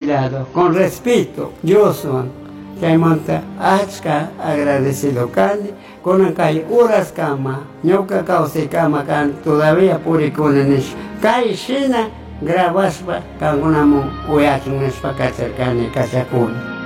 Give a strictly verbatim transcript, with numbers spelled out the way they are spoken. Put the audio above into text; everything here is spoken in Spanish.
cuidado, con respeto. Yo soy, que monta achka agradecido cali, con la calle horas cama, ñoca causa cama can todavía puri con el calle china, grabaspa, cangunamo, uyachun espa cacercani, cachacun.